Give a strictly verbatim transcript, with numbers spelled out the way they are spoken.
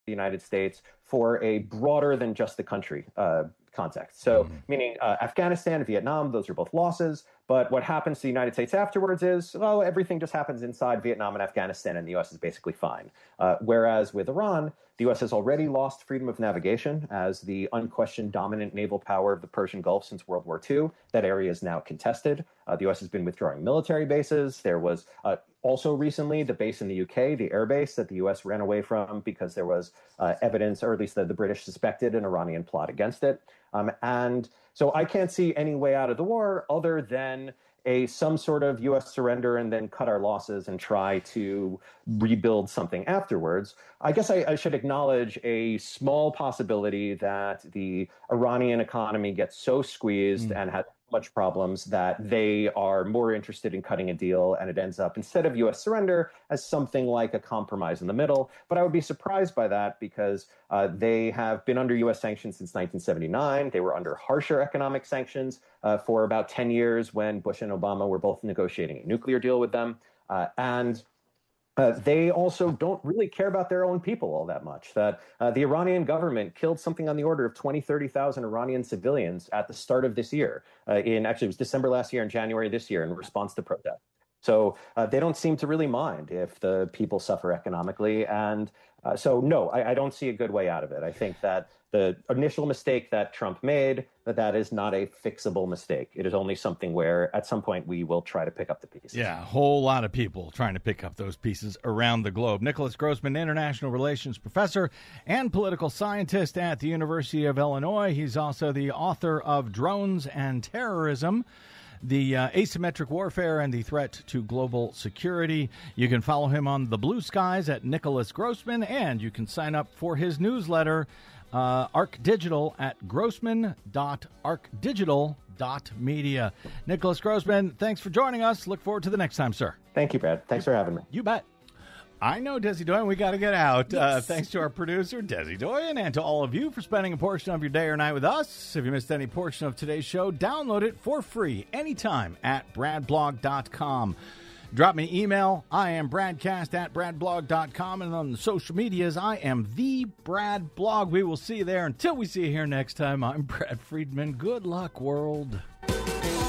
the United States for a broader than just the country uh, context. So, mm-hmm. meaning uh, Afghanistan, Vietnam, those are both losses. But what happens to the United States afterwards is, well, everything just happens inside Vietnam and Afghanistan, and the U S is basically fine. Uh, whereas with Iran, the U S has already lost freedom of navigation as the unquestioned dominant naval power of the Persian Gulf since World War Two. That area is now contested. Uh, the U S has been withdrawing military bases. There was uh, also recently the base in the U K, the air base that the U S ran away from because there was uh, evidence, or at least that the British suspected an Iranian plot against it. Um, and so I can't see any way out of the war other than a some sort of U S surrender and then cut our losses and try to rebuild something afterwards. I guess I, I should acknowledge a small possibility that the Iranian economy gets so squeezed mm. and has much problems that they are more interested in cutting a deal, and it ends up, instead of U S surrender, as something like a compromise in the middle. But I would be surprised by that because uh, they have been under U S sanctions since nineteen seventy-nine. They were under harsher economic sanctions uh, for about ten years when Bush and Obama were both negotiating a nuclear deal with them. Uh, and Uh, they also don't really care about their own people all that much. That uh, the Iranian government killed something on the order of twenty, thirty thousand Iranian civilians at the start of this year. Uh, in actually, it was December last year and January this year in response to protests. So uh, they don't seem to really mind if the people suffer economically. And uh, so, no, I, I don't see a good way out of it. I think that the initial mistake that Trump made, that that is not a fixable mistake. It is only something where at some point we will try to pick up the pieces. Yeah, a whole lot of people trying to pick up those pieces around the globe. Nicholas Grossman, international relations professor and political scientist at the University of Illinois. He's also the author of Drones and Terrorism, the uh, Asymmetric Warfare and the Threat to Global Security. You can follow him on the Blue Skies at Nicholas Grossman, and you can sign up for his newsletter, uh, Arc Digital, at grossman dot arc digital dot media. Nicholas Grossman, thanks for joining us. Look forward to the next time, sir. Thank you, Brad. Thanks for having me. You bet. I know, Desi Doyen, we got to get out. Yes. Uh, thanks to our producer, Desi Doyen, and to all of you for spending a portion of your day or night with us. If you missed any portion of today's show, download it for free anytime at brad blog dot com. Drop me email. I am bradcast at brad blog dot com. And on the social medias, I am the Brad Blog. We will see you there. Until we see you here next time, I'm Brad Friedman. Good luck, world.